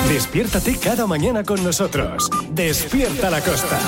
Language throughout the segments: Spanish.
Despiértate cada mañana con nosotros. Despierta la Costa.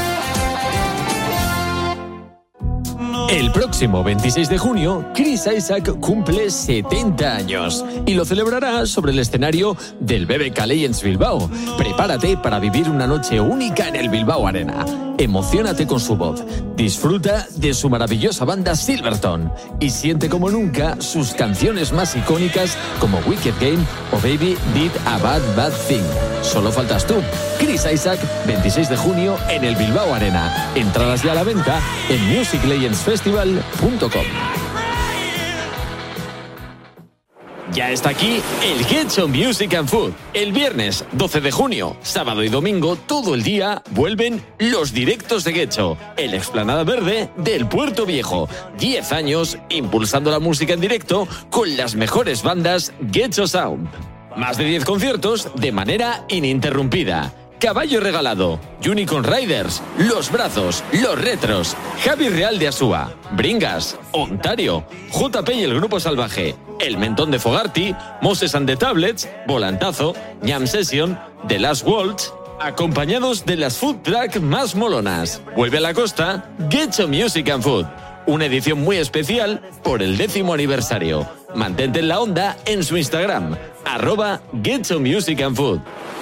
El próximo 26 de junio, Chris Isaak cumple 70 años y lo celebrará sobre el escenario del BBK Legends Bilbao. Prepárate para vivir una noche única en el Bilbao Arena. Emociónate con su voz, disfruta de su maravillosa banda Silverton y siente como nunca sus canciones más icónicas como Wicked Game o Baby Did a Bad Thing. Solo faltas tú. Chris Isaak, 26 de junio en el Bilbao Arena. Entradas ya a la venta en musiclegendsfestival.com. Ya está aquí el Getxo Music and Food. El viernes 12 de junio, sábado y domingo, todo el día, vuelven los directos de Getxo, el explanada verde del Puerto Viejo. 10 años impulsando la música en directo con las mejores bandas Getxo Sound. Más de 10 conciertos de manera ininterrumpida. Caballo Regalado, Unicorn Riders, Los Brazos, Los Retros, Javi Real de Asúa, Bringas, Ontario, JP y el Grupo Salvaje, El Mentón de Fogarty, Moses and the Tablets, Volantazo, Jam Session, The Last Waltz, acompañados de las food truck más molonas. Vuelve a la costa, Getxo Music and Food, una edición muy especial por el 10º aniversario. Mantente en la onda en su Instagram, @Getxo Music and Food.